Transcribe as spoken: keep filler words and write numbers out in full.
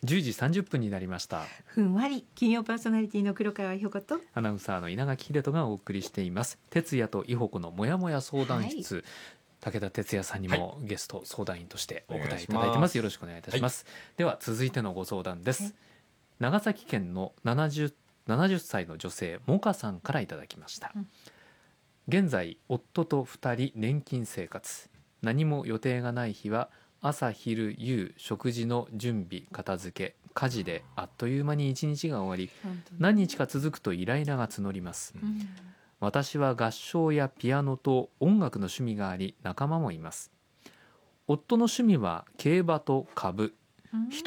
じゅうじさんじゅっぷんになりました。 ふんわり金曜パーソナリティの黒川ひほことアナウンサーの稲垣秀人がお送りしています。哲也と伊保子のもやもや相談室、はい、武田哲也さんにもゲスト相談員としてお答えいただいてます。よろしくお願いいたします、はい、では続いてのご相談です、はい、長崎県の ななじゅう, ななじゅっさいの女性もかさんからいただきました、うん、現在夫とふたり年金生活、何も予定がない日は朝昼夕食事の準備片付け家事であっという間に一日が終わり、何日か続くとイライラが募ります、うん、私は合唱やピアノと音楽の趣味があり仲間もいます。夫の趣味は競馬と株、うん、